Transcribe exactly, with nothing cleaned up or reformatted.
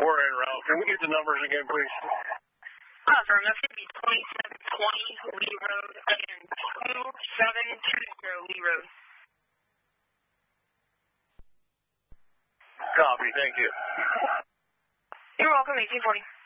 We're en route. Can we get the numbers again, please? Awesome. That's going to be twenty-seven twenty Lee Road and two seven two zero Lee Road. Copy. Thank you. You're welcome, eighteen forty.